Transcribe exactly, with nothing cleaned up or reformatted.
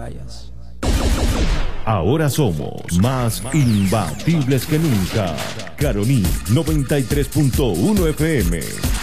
vayas. Ahora somos más imbatibles que nunca. Caroní noventa y tres punto uno F M.